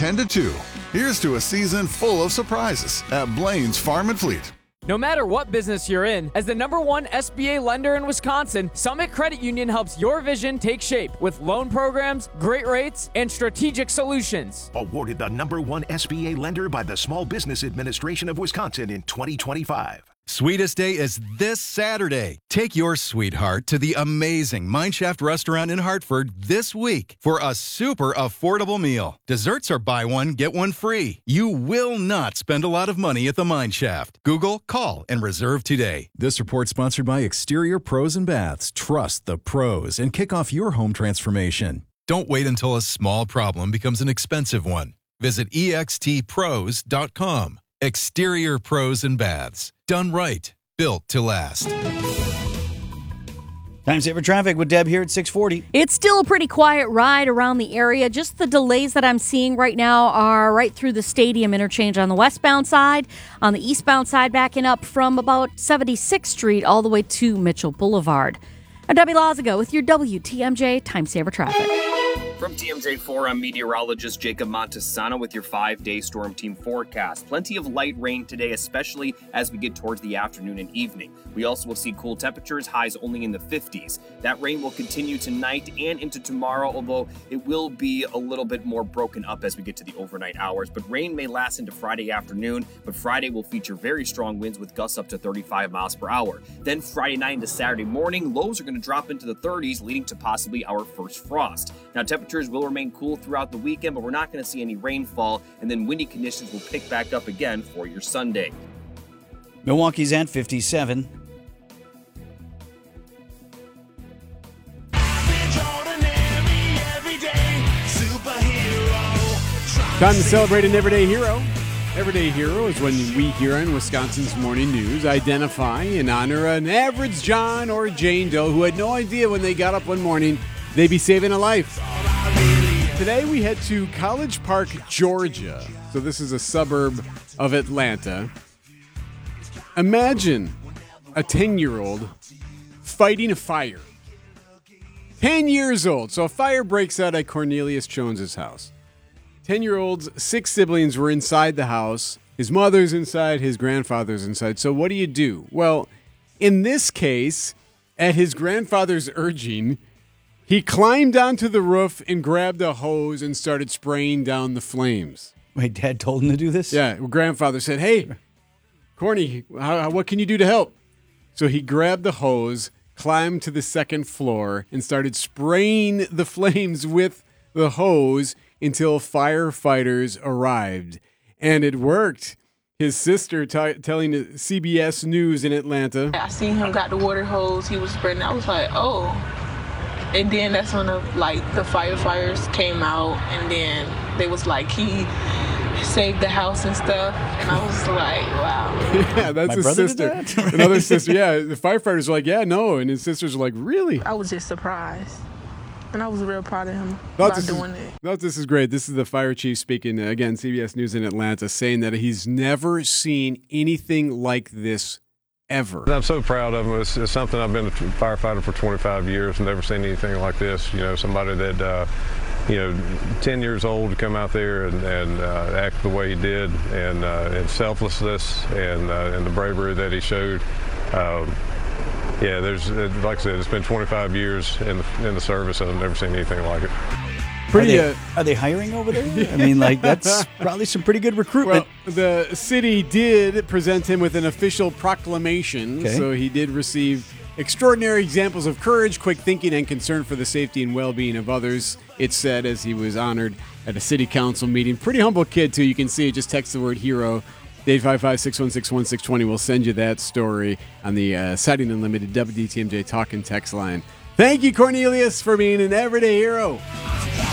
10 to 2. Here's to a season full of surprises at Blaine's Farm and Fleet. No matter what business you're in, as the #1 SBA lender in Wisconsin, Summit Credit Union helps your vision take shape with loan programs, great rates, and strategic solutions. Awarded the #1 SBA lender by the Small Business Administration of Wisconsin in 2025. Sweetest Day is this Saturday. Take your sweetheart to the amazing Mineshaft restaurant in Hartford this week for a super affordable meal. Desserts are buy one, get one free. You will not spend a lot of money at the Mineshaft. Google, call, and reserve today. This report sponsored by Exterior Pros and Baths. Trust the pros and kick off your home transformation. Don't wait until a small problem becomes an expensive one. Visit extpros.com. Exterior Pros and Baths. Done right. Built to last. Time saver traffic with Deb here at 640. It's still a pretty quiet ride around the area. Just the delays that I'm seeing right now are right through the stadium interchange on the westbound side. On the eastbound side, backing up from about 76th Street all the way to Mitchell Boulevard. I'm Debbie Lazago with your WTMJ Time Saver Traffic. From TMJ4, I'm meteorologist Jacob Montesano with your 5-day storm team forecast. Plenty of light rain today, especially as we get towards the afternoon and evening. We also will see cool temperatures, highs only in the 50s. That rain will continue tonight and into tomorrow, although it will be a little bit more broken up as we get to the overnight hours. But rain may last into Friday afternoon, but Friday will feature very strong winds with gusts up to 35 miles per hour. Then Friday night into Saturday morning, lows are going to drop into the 30s, leading to possibly our first frost. Now, temperatures will remain cool throughout the weekend, but we're not going to see any rainfall, and then windy conditions will pick back up again for your Sunday. Milwaukee's at 57. Time to celebrate an everyday hero. Everyday hero is when we here on Wisconsin's Morning News identify and honor an average John or Jane Doe who had no idea when they got up one morning they'd be saving a life. Today we head to College Park, Georgia. So this is a suburb of Atlanta. Imagine a 10-year-old fighting a fire. 10 years old. So a fire breaks out at Cornelius Jones's house. 10-year-old's 6 siblings were inside the house. His mother's inside, his grandfather's inside. So what do? Well, in this case, at his grandfather's urging, he climbed onto the roof and grabbed a hose and started spraying down the flames. My dad told him to do this? Yeah, grandfather said, hey, Corny, what can you do to help? So he grabbed the hose, climbed to the second floor, and started spraying the flames with the hose until firefighters arrived. And it worked. His sister telling CBS News in Atlanta. I seen him got the water hose. He was spraying. I was like, oh. And then that's when the firefighters came out, and then they was like, he saved the house and stuff. And I was like, wow. Yeah, that's his sister. Another sister. Yeah, the firefighters were like, yeah, no. And his sisters were like, really? I was just surprised. And I was real proud of him about doing it. This is great. This is the fire chief speaking, again, CBS News in Atlanta, saying that he's never seen anything like this ever. I'm so proud of him. It's something. I've been a firefighter for 25 years and never seen anything like this. You know, somebody that, 10 years old to come out there and act the way he did, and selflessness and the bravery that he showed. Yeah, there's, like I said, it's been 25 years in the service, and I've never seen anything like it. Are they hiring over there? I mean, that's probably some pretty good recruitment. Well, the city did present him with an official proclamation, okay. So he did receive extraordinary examples of courage, quick thinking, and concern for the safety and well-being of others, it said, as he was honored at a city council meeting. Pretty humble kid, too. You can see it. Just text the word hero. 855-616-1620 will send you that story on the Sighting Unlimited WTMJ Talk and Text line. Thank you, Cornelius, for being an everyday hero.